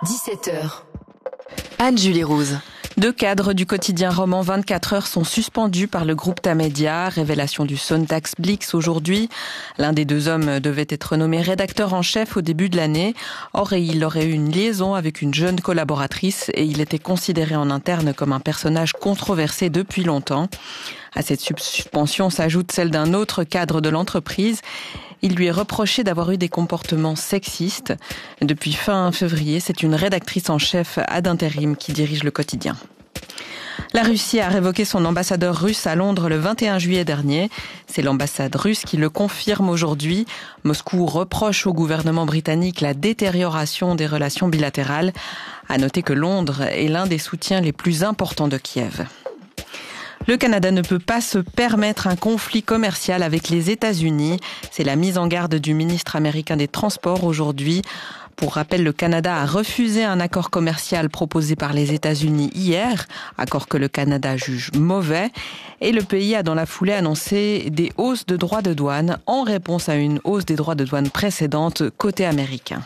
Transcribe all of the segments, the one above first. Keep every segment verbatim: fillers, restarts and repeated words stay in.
dix-sept heures. Anne-Julie Rouse. Deux cadres du quotidien roman vingt-quatre heures sont suspendus par le groupe Tamedia. Révélation du Sonntagsblitz aujourd'hui. L'un des deux hommes devait être nommé rédacteur en chef au début de l'année. Or, il aurait eu une liaison avec une jeune collaboratrice et il était considéré en interne comme un personnage controversé depuis longtemps. À cette suspension s'ajoute celle d'un autre cadre de l'entreprise. Il lui est reproché d'avoir eu des comportements sexistes. Depuis fin février, c'est une rédactrice en chef ad intérim qui dirige le quotidien. La Russie a révoqué son ambassadeur russe à Londres le vingt et un juillet dernier. C'est l'ambassade russe qui le confirme aujourd'hui. Moscou reproche au gouvernement britannique la détérioration des relations bilatérales. À noter que Londres est l'un des soutiens les plus importants de Kiev. Le Canada ne peut pas se permettre un conflit commercial avec les États-Unis. C'est la mise en garde du ministre américain des Transports aujourd'hui. Pour rappel, le Canada a refusé un accord commercial proposé par les États-Unis hier, accord que le Canada juge mauvais. Et le pays a dans la foulée annoncé des hausses de droits de douane en réponse à une hausse des droits de douane précédente côté américain.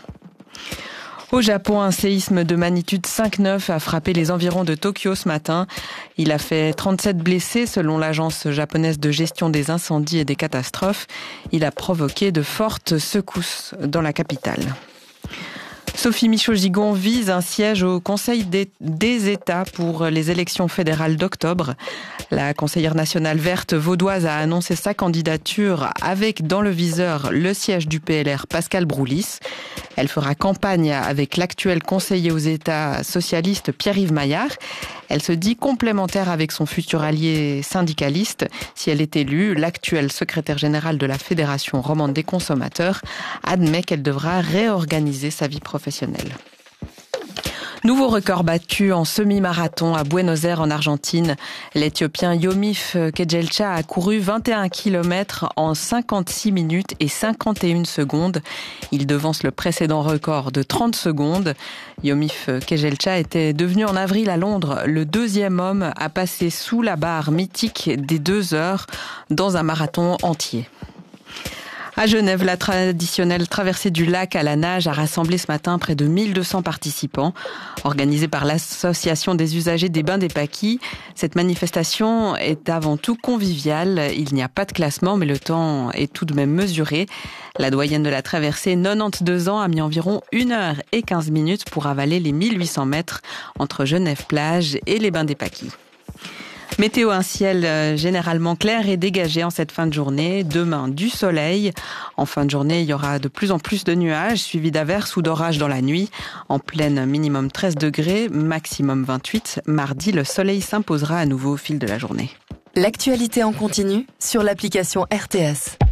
Au Japon, un séisme de magnitude cinq neuf a frappé les environs de Tokyo ce matin. Il a fait trente-sept blessés selon l'agence japonaise de gestion des incendies et des catastrophes. Il a provoqué de fortes secousses dans la capitale. Sophie Michaud-Gigon vise un siège au Conseil des, des États pour les élections fédérales d'octobre. La conseillère nationale verte vaudoise a annoncé sa candidature avec dans le viseur le siège du P L R Pascal Broulis. Elle fera campagne avec l'actuel conseiller aux États socialiste Pierre-Yves Maillard. Elle se dit complémentaire avec son futur allié syndicaliste. Si elle est élue, l'actuel secrétaire général de la Fédération romande des consommateurs admet qu'elle devra réorganiser sa vie professionnelle. Nouveau record battu en semi-marathon à Buenos Aires en Argentine. L'Éthiopien Yomif Kejelcha a couru vingt et un kilomètres en cinquante-six minutes et cinquante et une secondes. Il devance le précédent record de trente secondes. Yomif Kejelcha était devenu en avril à Londres le deuxième homme à passer sous la barre mythique des deux heures dans un marathon entier. À Genève, la traditionnelle traversée du lac à la nage a rassemblé ce matin près de mille deux cents participants. Organisée par l'association des usagers des bains des Paquis, cette manifestation est avant tout conviviale. Il n'y a pas de classement, mais le temps est tout de même mesuré. La doyenne de la traversée, quatre-vingt-douze ans, a mis environ une heure et quinze minutes pour avaler les mille huit cents mètres entre Genève-Plage et les bains des Paquis. Météo, un ciel généralement clair et dégagé en cette fin de journée. Demain, du soleil. En fin de journée, il y aura de plus en plus de nuages, suivis d'averses ou d'orages dans la nuit. En pleine, minimum treize degrés, maximum vingt-huit. Mardi, le soleil s'imposera à nouveau au fil de la journée. L'actualité en continu sur l'application R T S.